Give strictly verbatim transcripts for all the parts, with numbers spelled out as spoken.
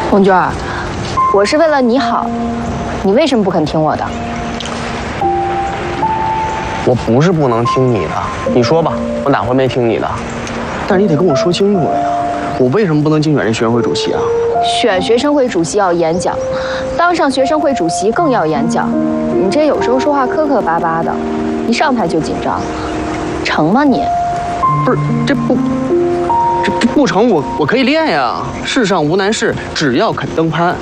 红娟儿，我是为了你好，你为什么不肯听我的？ 我不是不能听你的，你说吧，我哪回没听你的？但是你得跟我说清楚了呀，我为什么不能竞选这学生会主席啊？ 选学生会主席要演讲，当上学生会主席更要演讲。你这有时候说话磕磕巴巴的，一上台就紧张，成吗你？ 不是，这不，这不不成，我我可以练呀。世上无难事，只要肯登攀。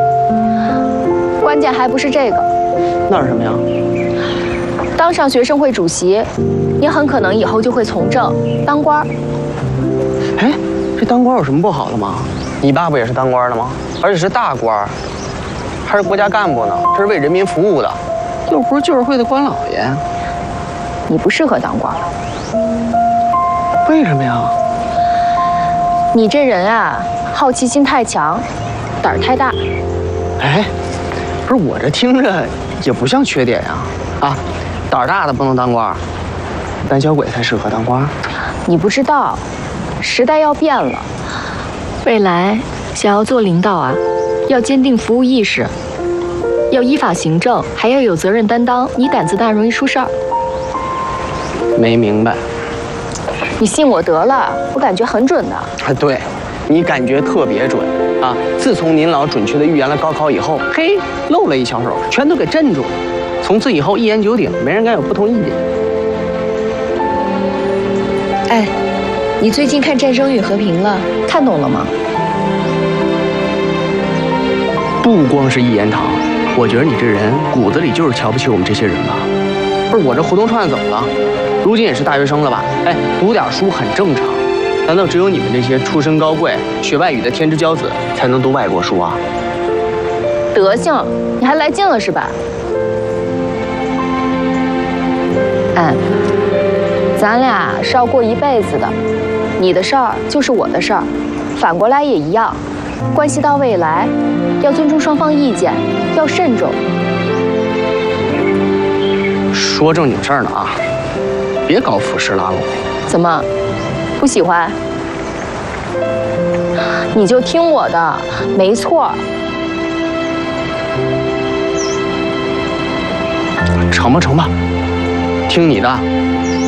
关键还不是这个， 那是什么呀？ 当上学生会主席，你很可能以后就会从政当官。 哎，这当官有什么不好的吗？你爸不也是当官的吗？而且是大官，还是国家干部呢，这是为人民服务的，又不是居委会的官老爷。 你不适合当官。 为什么呀？ 你这人啊，好奇心太强，胆儿太大。 哎，不是我这听着也不像缺点呀。啊，胆儿大的不能当官，胆小鬼才适合当官。 你不知道，时代要变了，未来想要做领导啊，要坚定服务意识，要依法行政，还要有责任担当。你胆子大，容易出事儿。 没明白。 你信我得了，我感觉很准的。 啊，对，你感觉特别准啊！自从您老准确的预言了高考以后，嘿，露了一小手，全都给镇住了。从此以后一言九鼎，没人敢有不同意见。 哎，你最近看《战争与和平》了，看懂了吗？ 不光是一言堂，我觉得你这人骨子里就是瞧不起我们这些人吧？不是我这胡同串怎么了？如今也是大学生了吧？哎，读点书很正常。难道只有你们这些出身高贵、学外语的天之骄子才能读外国书啊？ 德行，你还来劲了是吧？哎，咱俩是要过一辈子的，你的事儿就是我的事儿，反过来也一样，关系到未来，要尊重双方意见，要慎重。 说正经事儿呢啊，别搞腐蚀拉拢。 怎么，不喜欢？你就听我的，没错。 成吧成吧，听你的。